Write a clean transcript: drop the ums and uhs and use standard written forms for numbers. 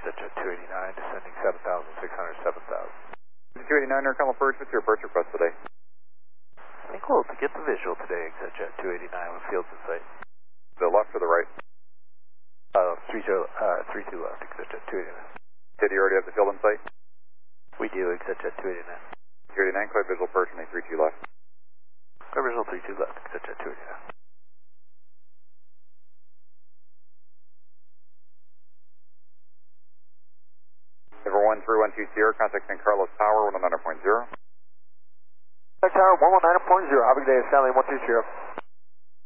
Exit 289, descending 7,600, 7,000. 289 Air Combo Purge, what's your approach request today? I think we'll get the visual today, ExitJet 289 with fields in sight. The left or the right? 32 left, ExitJet 289. Did you already have the field in sight? We do, ExitJet 289. 289, clear visual Perch on a 32 left. Clear visual 32 left, ExitJet 289. Number 13120, contact San Carlos Tower, 119.0. Tower 119.0, have a good day, Stanley 120.